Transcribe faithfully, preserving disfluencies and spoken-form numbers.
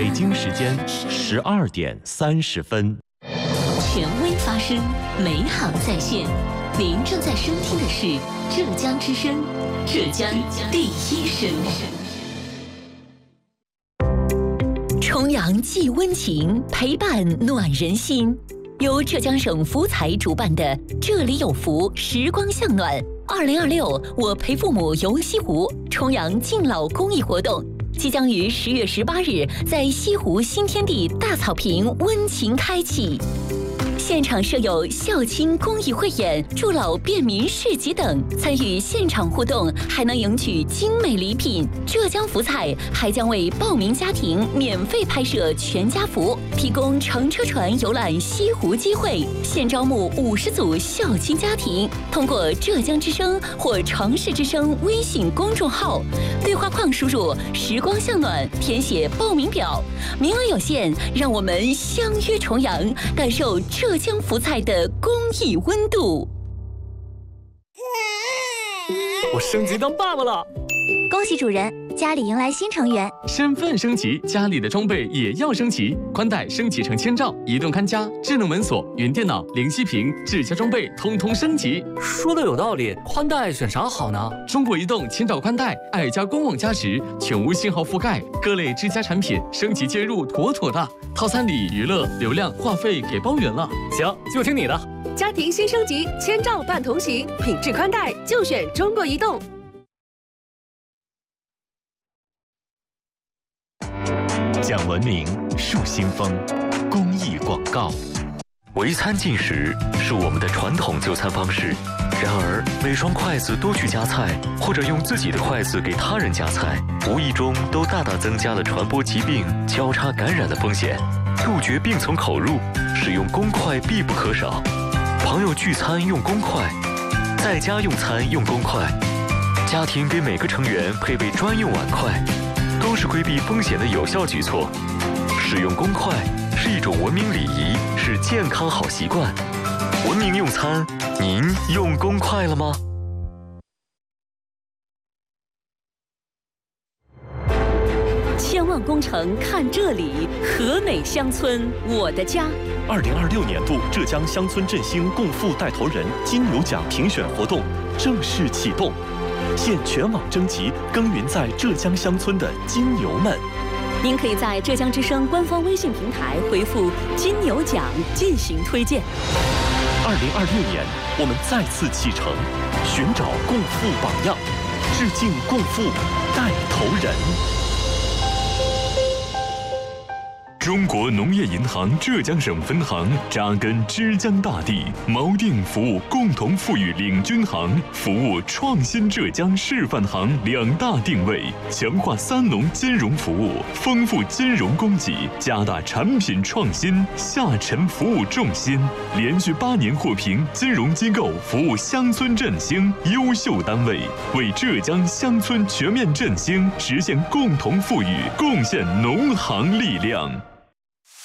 北京时间十二点三十分。 权威发声，美好在线。您正在收听的是浙江之声，浙江第一声。重阳寄温情，陪伴暖人心。由浙江省福彩主办的“这里有福，时光向暖”二零二六我陪父母游西湖重阳敬老公益活动，即将于十月十八日在西湖新天地大草坪温情开启。现场设有孝亲公益汇演、助老便民市集等，参与现场互动还能赢取精美礼品。浙江福彩还将为报名家庭免费拍摄全家福，提供乘车船游览西湖机会，现招募五十组孝亲家庭。通过浙江之声或城市之声微信公众号对话框输入“时光向暖”，填写报名表，名额有限，让我们相约重阳，感受浙江福彩的公益温度。 我升级当爸爸了！ 恭喜主人，家里迎来新成员。 身份升级，家里的装备也要升级。宽带升级成千兆，移动看家、智能门锁、云电脑、零息屏、智家装备通通升级。 说的有道理，宽带选啥好呢？ 中国移动千兆宽带，爱家官网加值，全无信号覆盖，各类智家产品升级接入妥妥的。套餐里娱乐、流量、话费给包圆了。 行，就听你的。 家庭新升级，千兆伴同行，品质宽带就选中国移动。 讲文明，树新风，公益广告。围餐进食是我们的传统就餐方式，然而每双筷子多去夹菜，或者用自己的筷子给他人夹菜，无意中都大大增加了传播疾病、交叉感染的风险。杜绝病从口入，使用公筷必不可少。朋友聚餐用公筷，在家用餐用公筷，家庭给每个成员配备专用碗筷，都是规避风险的有效举措。使用公筷是一种文明礼仪，是健康好习惯。文明用餐，您用公筷了吗？ 千万工程看这里，和美乡村我的家。 二零二六年度浙江乡村振兴共富带头人金牛奖评选活动正式启动，现全网征集耕耘在浙江乡村的金牛们。 您可以在浙江之声官方微信平台回复“金牛奖”进行推荐。 二零二六年，我们再次启程，寻找共富榜样，致敬共富带头人。 中国农业银行浙江省分行扎根之江大地，锚定服务共同富裕领军行、服务创新浙江示范行两大定位，强化三农金融服务，丰富金融供给，加大产品创新，下沉服务重心，连续八年获评金融机构服务乡村振兴优秀单位，为浙江乡村全面振兴实现共同富裕贡献农行力量。